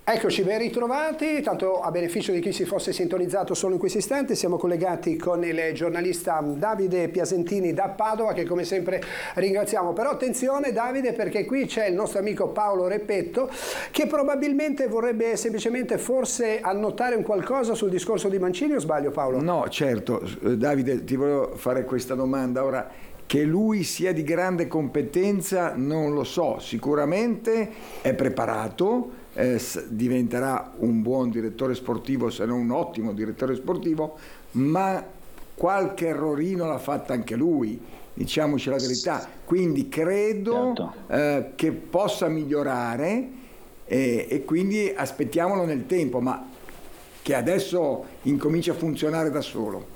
Eccoci, ben ritrovati, tanto a beneficio di chi si fosse sintonizzato solo in questo istante, siamo collegati con il giornalista Davide Piasentini da Padova, che come sempre ringraziamo. Però attenzione Davide, perché qui c'è il nostro amico Paolo Repetto, che probabilmente vorrebbe semplicemente forse annotare un qualcosa sul discorso di Mancini, o sbaglio Paolo? No, certo, Davide, ti volevo fare questa domanda. Ora, che lui sia di grande competenza non lo so, sicuramente è preparato, diventerà un buon direttore sportivo, se non un ottimo direttore sportivo, ma qualche errorino l'ha fatta anche lui, diciamoci la verità. Quindi credo che possa migliorare e quindi aspettiamolo nel tempo, ma che adesso incomincia a funzionare da solo.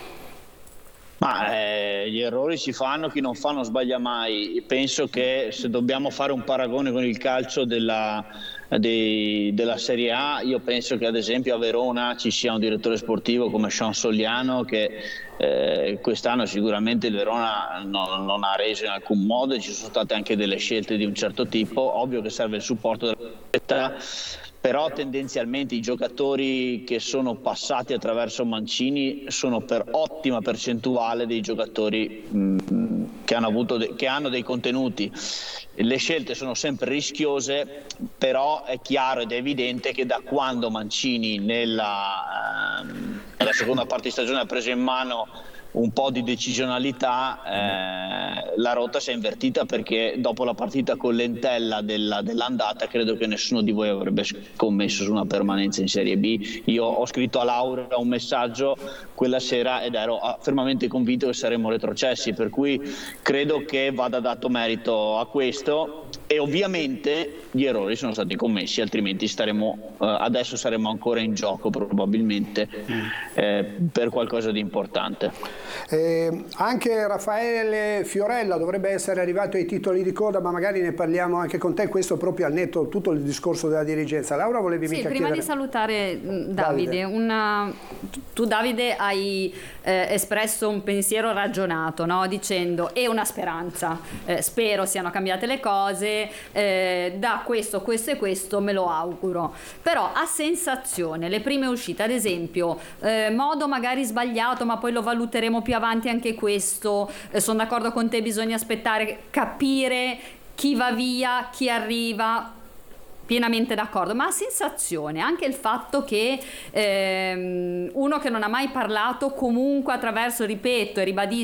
Ma gli errori si fanno, chi non fa non sbaglia mai. Penso che se dobbiamo fare un paragone con il calcio della Serie A, io penso che ad esempio a Verona ci sia un direttore sportivo come Sean Soliano che quest'anno sicuramente il Verona non ha reso in alcun modo, e ci sono state anche delle scelte di un certo tipo. Ovvio che serve il supporto della società, però tendenzialmente i giocatori che sono passati attraverso Mancini sono per ottima percentuale dei giocatori che hanno dei contenuti. Le scelte sono sempre rischiose, però è chiaro ed evidente che da quando Mancini nella seconda parte di stagione ha preso in mano un po' di decisionalità, la rotta si è invertita, perché dopo la partita con l'Entella dell'andata credo che nessuno di voi avrebbe scommesso su una permanenza in Serie B. Io ho scritto a Laura un messaggio quella sera ed ero fermamente convinto che saremmo retrocessi, per cui credo che vada dato merito a questo, e ovviamente gli errori sono stati commessi, altrimenti adesso saremmo ancora in gioco probabilmente per qualcosa di importante. Anche Raffaele Fiorella dovrebbe essere arrivato ai titoli di coda, ma magari ne parliamo anche con te, questo proprio al netto tutto il discorso della dirigenza. Laura, volevi mica prima chiedere? di salutare Davide, tu Davide hai espresso un pensiero ragionato, no? Dicendo è una speranza, spero siano cambiate le cose, da questo e questo me lo auguro, però a sensazione le prime uscite, ad esempio modo magari sbagliato, ma poi lo valuteremo più avanti anche questo, sono d'accordo con te, bisogna aspettare, capire chi va via, chi arriva, pienamente d'accordo, ma a sensazione anche il fatto che uno che non ha mai parlato comunque attraverso, ripeto e ribadisco,